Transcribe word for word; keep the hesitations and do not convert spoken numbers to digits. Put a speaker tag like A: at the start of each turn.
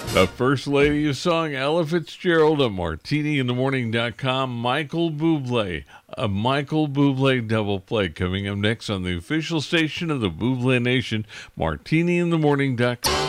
A: The First Lady of Song, Ella Fitzgerald at martini in the morning dot com. Michael Bublé, a Michael Bublé double play coming up next on the official station of the Bublé Nation, martini in the morning dot com.